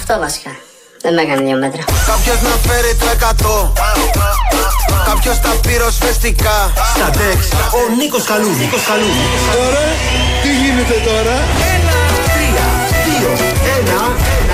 Αυτό βασικά. Δεν με έκανε 2 μέτρα. Κάποιος να φέρει το 100. Κάποιος τα πυροσβεστικά. Στα τεξ, ο Νίκος Καλού. Τώρα, τι γίνεται τώρα? 1, 3, 2, 1.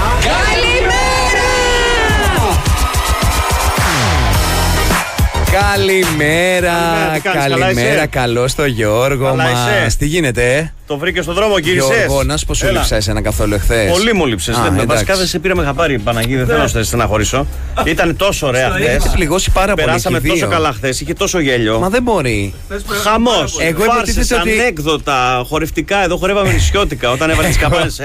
Καλημέρα, καλώς το Γιώργο μας. Τι γίνεται, Το βρήκε στον δρόμο, γύρισες. Γιώργο, να σου πω, σου λείψα εσένα καθόλου εχθές? Πολύ μου λείψες. Βασικά δεν σε πήραμε χαμπάρι, Παναγί, δεν θέλω να σε στεναχωρήσω. Ήταν τόσο ωραία χθες. Έχετε πληγώσει πάρα πολύ. Περάσαμε τόσο καλά χθες, είχε τόσο γέλιο. Μα δεν μπορεί. Χαμός. Εγώ φάρσες, ανέκδοτα, χορευτικά. Εδώ χορεύαμε νησιώτικα όταν έβαλε τις καπάνες.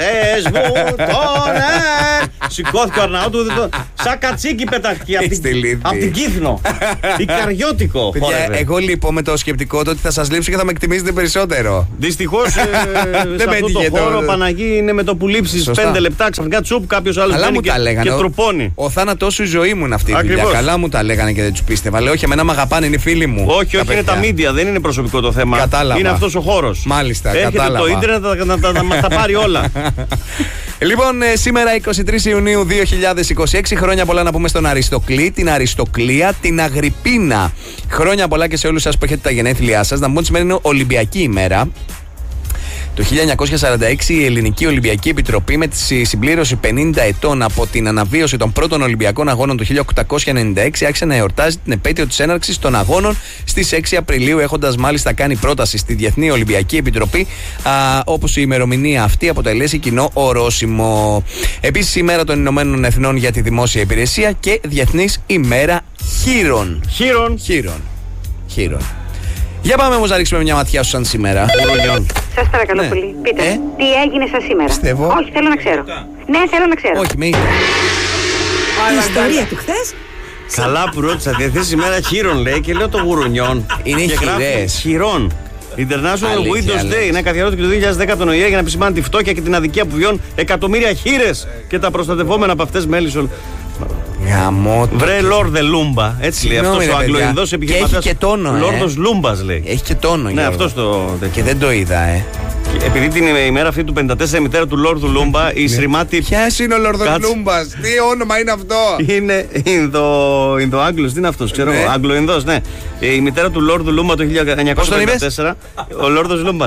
Σηκώθηκε ο Αρναούτου. Σαν κατσίκι πετάχτηκε από την Κύθνο. Ικαριώτικο. Εγώ λείπω με το σκεπτικό ότι θα σας λείψω και θα με εκτιμήσετε περισσότερο. Δυστυχώς σε αυτό το χώρο, Παναγί, είναι με το που λείψεις 5 λεπτά ξαφνικά τσουπ, κάποιος άλλος μπαίνει και τρουπώνει. Ο θάνατός σου η ζωή μου είναι αυτή η δουλειά. Καλά μου τα λέγανε και δεν τους πίστευα. Λέω, όχι, εμένα μ' αγαπάνε, είναι φίλοι μου. Όχι, είναι τα media, δεν είναι προσωπικό το θέμα. Κατάλαβα. Είναι αυτός ο χώρος. Μάλιστα, έρχεται κατάλαβα. Το ίντερνετ να μας τα πάρει όλα. Λοιπόν, σήμερα 23 Ιουνίου 2026, χρόνια πολλά να πούμε στον Αριστοκλή, την Αριστοκλία, την Αγρυπίνα. Χρόνια πολλά και σε όλους σας που έχετε τα γενέθλιά σας. Να πούμε ότι σήμερα είναι Ολυμπιακή ημέρα. Το 1946 η Ελληνική Ολυμπιακή Επιτροπή, με τη συμπλήρωση 50 ετών από την αναβίωση των πρώτων Ολυμπιακών Αγώνων το 1896, άρχισε να εορτάζει την επέτειο της έναρξης των αγώνων στις 6 Απριλίου, έχοντας μάλιστα κάνει πρόταση στη Διεθνή Ολυμπιακή Επιτροπή, όπως η ημερομηνία αυτή αποτελέσει κοινό ορόσημο. Επίσης, η μέρα των Ηνωμένων Εθνών για τη Δημόσια Υπηρεσία και Διεθνής ημέρα χείρων. Χείρων. Για πάμε όμως να ρίξουμε μια ματιά σου σαν σήμερα. Σας παρακαλώ πολύ. Πείτε, τι έγινε σας σήμερα? Πιστεύω. Όχι, θέλω να ξέρω. Ναι, θέλω να ξέρω. Όχι, με είπε. Η ιστορία του χθες. Καλά που ρώτησα, διεθνής ημέρα χείρων λέει και λέω το γουρουνιών. Είναι χειρές. Χειρών. International Windows Day είναι καθιερώθηκε το 2010 τον ΟΗΕ για να επισημάνει τη φτώχεια και την αδικία που βιώνουν εκατομμύρια χείρες και τα προστατευόμενα από αυτές μέλισσον. Βρε Λόρδε Λούμπα, έτσι λέει αυτός ο Αγγλοϊνδός επιχειρηματίας. Έχει και τόνο, Λόρδος Λούμπας λέει. Έχει και τόνο, ναι, αυτός το. Και δεν το είδα, Επειδή την ημέρα αυτή του 54 η μητέρα του Λόρδου Λούμπα, η Σριμάτη. Ποιος είναι ο Λόρδος Λούμπας? Τι όνομα είναι αυτό? Είναι Ινδοάγγλος, τι είναι αυτός, ξέρω εγώ. Αγγλοϊνδός, ναι. Η μητέρα του Λόρδου Λούμπα το 1954. Ο Λόρδος Λούμπα.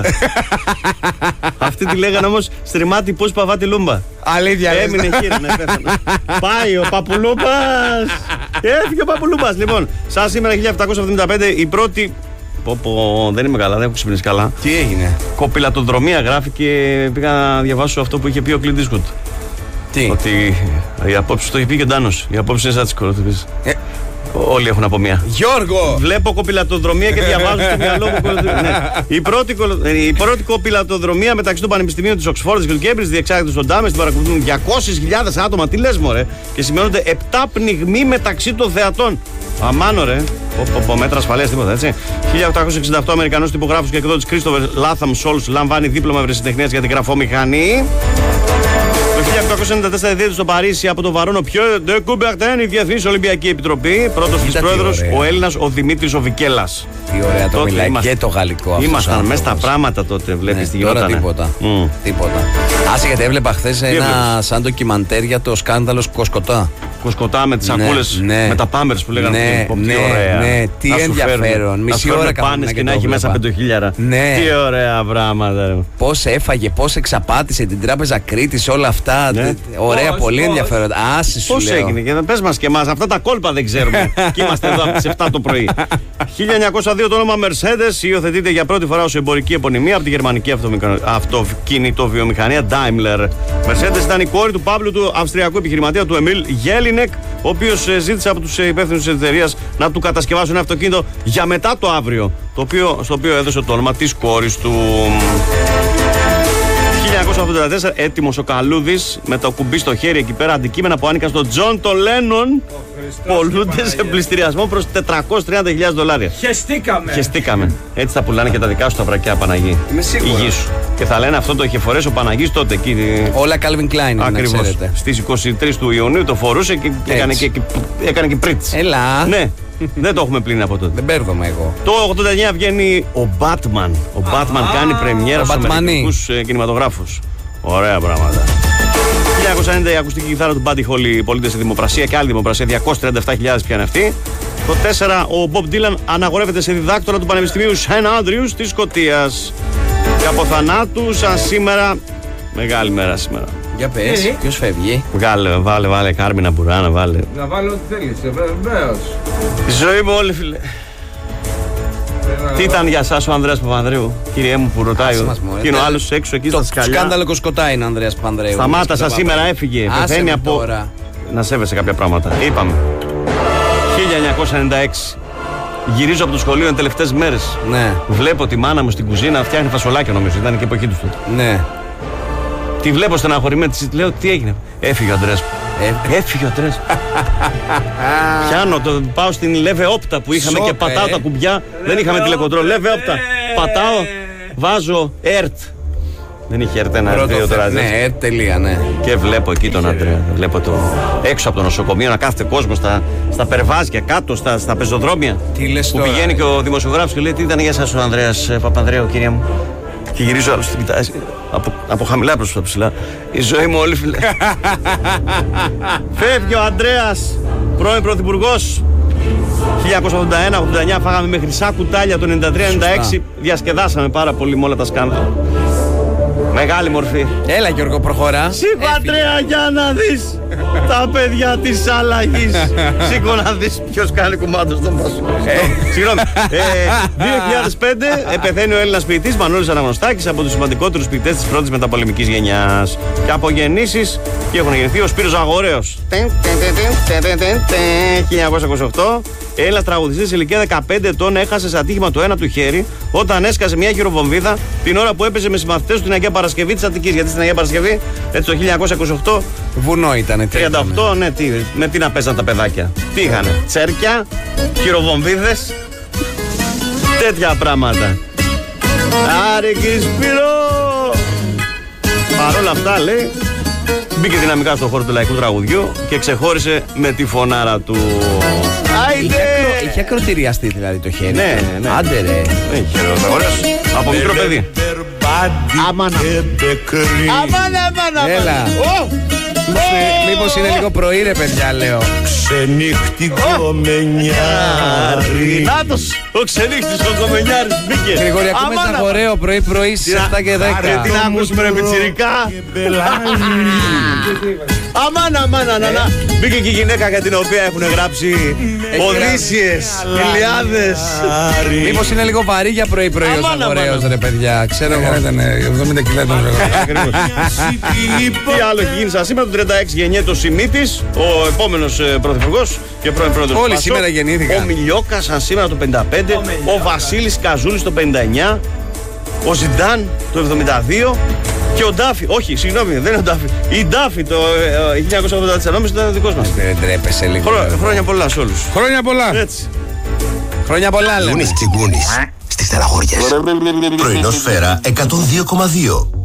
Αυτή τη λέγανε όμως Σριμάτη πώς παβάτη Λούμπα. Αλήθεια, έμεινε χείρι, ναι, πέθανε. Πάει ο Παπουλούμπας. Έφυγε ο Παπουλούμπας. Λοιπόν, σαν σήμερα 1775 η πρώτη. Δεν είμαι καλά, δεν έχω ξυπνήσει καλά. Τι έγινε? Κοπηλατοδρομία γράφει και πήγα να διαβάσω αυτό που είχε πει ο Clint Eastwood. Τι? Ότι οι απόψεις το είχε πει και ο Ντάνος. Οι απόψεις είναι σαν τις κοροϊδίες. Όλοι έχουν από μία. Γιώργο! Βλέπω κοπηλατοδρομία και διαβάζω στο μυαλό μου. Ναι. Η πρώτη κοπηλατοδρομία μεταξύ των πανεπιστημίων της Οξφόρδης και του Κέμπριτζ διεξάγεται στον Ντάμες. Την παρακολουθούν 200.000 άτομα. Τι λες, μωρέ? Και σημειώνονται 7 πνιγμοί μεταξύ των θεατών. Αμάνο, ρε. Μέτρα ασφαλείας, τίποτα έτσι. 1868 Αμερικανός τυπογράφος και εκδότης Christopher Latham Scholes λαμβάνει δίπλωμα ευρεσιτεχνίας για την γραφομηχανή. Το 1894 δίδεται στο Παρίσι από τον Βαρόνο Pierre de Coubertin η Διεθνής Ολυμπιακή Επιτροπή. Πρώτος της πρόεδρος ο Έλληνας ο Δημήτρης ο Βικέλας. Τι ωραία το μιλάει και το γαλλικό. Ήμασταν μέσα στα πράγματα τότε, βλέπεις τι γινόταν. Τίποτα. Άσε, γιατί έβλεπα χθες ένα σαν ντοκιμαντέρ για το σκάνδαλο Κοσκοτά. Κοσκοτά με τις σακούλες, με τα πάμπερς που λέγανε. Ναι, τι ενδιαφέρον. Μισή ώρα πάνες και να έχει μέσα 5.000. Τι ωραία πράγματα. Πώς έφαγε, πώς εξαπάτησε την τράπεζα Κρήτης, όλα αυτά. Ωραία, πολύ ενδιαφέρον. Πώς έγινε, και πες μας και εμάς, αυτά τα κόλπα δεν ξέρουμε. Και είμαστε εδώ από τις 7 το πρωί. 1902 το όνομα Mercedes υιοθετείται για πρώτη φορά ως εμπορική επωνυμία από τη γερμανική αυτοκινητοβιομηχανία Daimler. Mercedes ήταν η κόρη του Παύλου, του αυστριακού επιχειρηματία, του Εμίλ Γέλινεκ, ο οποίος ζήτησε από τους υπεύθυνους της εταιρείας να του κατασκευάσουν ένα αυτοκίνητο για μετά το αύριο, στο οποίο έδωσε το όνομα της κόρης του. 1984, έτοιμος ο Καλούδης με το κουμπί στο χέρι εκεί πέρα, αντικείμενα που άνοικαν στον Τζον τον Λένον πολλούνται σε πληστηριασμό προς $430,000. Χεστήκαμε. Έτσι θα πουλάνε και τα δικά σου τα βρακιά, Παναγί. Είμαι σίγουρος. Η γη σου. Και θα λένε αυτό το είχε φορέσει ο Παναγής τότε εκεί. Όλα Calvin Klein. Ακριβώς. Στις 23 του Ιουνίου το φορούσε και έκανε και πρίτς. Έλα. Ναι. Δεν το έχουμε πλύνει από τότε. Δεν μπέρδομαι εγώ. Το 89 βγαίνει ο Batman. Ο Batman κάνει πρεμιέρα στους αμερικανικούς κινηματογράφους. Ωραία πράγματα. 1990 η ακουστική κιθάρα του Buddy Holly πωλείται σε δημοπρασία και άλλη δημοπρασία, 237.000 πιάνε αυτή. Το 4, ο Bob Dylan αναγορεύεται σε διδάκτορα του Πανεπιστημίου St. Andrews της Σκωτίας. Και από θανάτου, σαν σήμερα, μεγάλη μέρα σήμερα. Για πες, ποιος φεύγει? Βάλε, Κάρμινα Μπουράνα, βάλε. Να βάλω ό,τι θέλεις, βεβαίως. Η ζωή μου όλη, φίλε. Τι ήταν για εσάς ο Ανδρέας Παπανδρέου, κύριε μου, που ρωτάει? Και είναι ο άλλος έξω εκεί στα σκαλιά. Το σκάνδαλο Κοσκοτά είναι ο Ανδρέας Παπανδρέου. Σταμάτα, σήμερα έφυγε. Πεθαίνει από. Τώρα. Να σέβεσαι κάποια πράγματα. Είπαμε. 1996. Γυρίζω από το σχολείο τις τελευταίες μέρες. Ναι. Βλέπω τη μάνα μου στην κουζίνα, φτιάχνει φασολάκια, νομίζω. Ήταν και εποχή του τότε. Ναι. Τη βλέπω στεναχωρημένη, της λέω τι έγινε. Έφυγε ο Ανδρέας. Έφυγε ο Ανδρέας. Πιάνω, πάω στην Λεβε Όπτα που είχαμε και πατάω τα κουμπιά. Δεν είχαμε τηλεκοντρόλ. Λεβε Όπτα. Πατάω, βάζω ΕΡΤ. Δεν είχε ΕΡΤ 1-2 τώρα. Ναι, ΕΡΤ τελεία, ναι. Και βλέπω εκεί τον Ανδρέα. Βλέπω έξω από το νοσοκομείο να κάθεται κόσμο στα περβάζια κάτω, στα πεζοδρόμια. Τι λες που τώρα? Πηγαίνει και ο δημοσιογράφος και λέει: τι ήταν για εσάς ο Ανδρέας Παπανδρέου, κυρία μου? Και γυρίζω άλλο στην κοιτάζει. Από χαμηλά προς τα ψηλά. Η ζωή μου όλη, φίλε. Φεύγει ο Ανδρέας, πρώην πρωθυπουργός. 1981-89 φάγαμε με χρυσά κουτάλια. Το 93-96 διασκεδάσαμε πάρα πολύ με όλα τα σκάνδαλα. Μεγάλη μορφή. Έλα, Γιώργο, προχωρά. Σήκω, Ανδρέα, για να δεις τα παιδιά της αλλαγής. Σήκω να δεις ποιος κάνει κουμάντο στον Πασό. Συγγνώμη. 2005 πεθαίνει ο Έλληνας ποιητής Μανώλης Αναγνωστάκης, από τους σημαντικότερους ποιητές της πρώτης μεταπολεμικής γενιάς. Και από γεννήσεις και έχουν γεννηθεί ο Σπύρος Αγοραίος. 1928. Έλληνας τραγουδιστής σε ηλικία 15 ετών έχασε σε ατύχημα το ένα του χέρι όταν έσκασε μια χειροβομβίδα την ώρα που έπαιζε με συμμαθητές του την Αγία Παρασκευή της Αττικής. Γιατί στην Αγία Παρασκευή, έτσι το 1928. Βουνό ήτανε. 38, ναι, με τι να παίζαν τα παιδάκια. Τι είχανε? Τσέρκια, χειροβομβίδες, τέτοια πράγματα. Άρε και Σπύρο! Παρ' όλα αυτά, λέει, μπήκε δυναμικά στον χώρο του λαϊκού τραγουδιού και ξεχώρισε με τη φωνάρα του. Είχε ακροτηριαστεί δηλαδή το χέρι. Ναι. Άντε ρε. Είχε ωραίος. Από μικρό παιδί. Αμάνα. Έλα. Μήπως είναι λίγο πρωί, ρε παιδιά, λέω. Ξενύχτικο μενιάρι. Νάτος, ο ξενύχτης ο κομμενιάρης μπήκε. Γρηγόρη, ακούμε τα χορέο πρωί στις 7 και 10. Τι να ακούσουμε, ρε πιτσιρικά. Αμάνα, νανά. Μπήκε και η γυναίκα για την οποία έχουν γράψει Οδύσσιες, Ηλιάδες. Μήπως είναι λίγο βαρύ για πρωί ο Σαγοραίος, ρε παιδιά. Ξέρω εγώ. Ήταν 70 κιλά ήταν. Τι άλλο έχει γίνει σαν σήμερα? Το 36 γεννιέται ο Σιμίτης, ο επόμενος πρωθυπουργός και πρώην πρόεδρος του Όλοι Πασόκ. σήμερα γεννήθηκαν. Ο Μιλιόκας σαν σήμερα το 55, ο Βασίλης Καζούλης το 59, ο Ζιντάν το 72 και ο Ντάφι. Όχι, συγγνώμη, δεν είναι ο Ντάφι. Η Ντάφι το 1984 ήταν δικός μας. Δεν τρέπεσαι λίγο. Χρόνια πολλά σε όλους. Χρόνια πολλά. Έτσι. Χρόνια πολλά, λέμε. Γκούνις και γκούνις στις στεναχώριες. Πρωινό Σφαίρα 102,2.